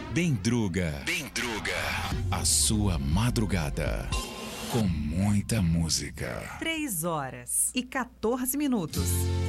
Bem Druga, a sua madrugada com muita música. 3 horas e 14 minutos.